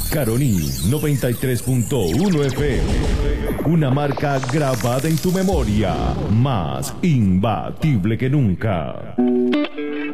Caroní 93.1 FM. Una marca grabada en tu memoria, más imbatible que nunca.